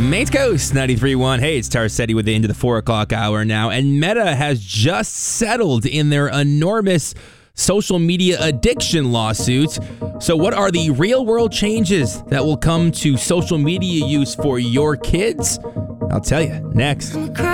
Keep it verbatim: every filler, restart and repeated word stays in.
Main Coast ninety-three point one. Hey, it's Tarsetti with the into the four o'clock hour now. And Meta has just settled in their enormous social media addiction lawsuit. So what are the real world changes that will come to social media use for your kids? I'll tell you next.